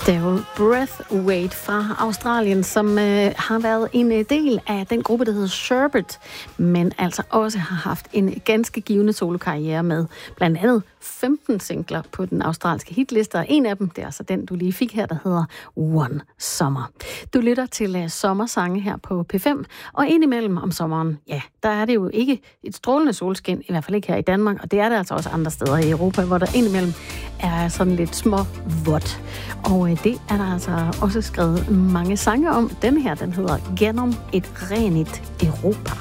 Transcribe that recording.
Daryl Braithwaite fra Australien, som har været en del af den gruppe, der hedder Sherbet, men altså også har haft en ganske givende solokarriere med blandt andet 15 singler på den australske hitliste, og en af dem, det er altså den, du lige fik her, der hedder One Summer. Du lytter til sommersange her på P5, og indimellem om sommeren, ja, der er det jo ikke et strålende solskin, i hvert fald ikke her i Danmark, og det er det altså også andre steder i Europa, hvor der indimellem er sådan lidt små vådt. Og det er der altså også skrevet mange sange om. Den her, den hedder Gennem et renigt Europa.